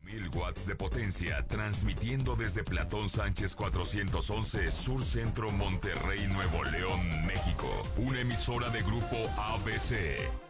1000 watts de potencia, transmitiendo desde Platón Sánchez 411, Sur Centro, Monterrey, Nuevo León, México. Una emisora de Grupo ABC.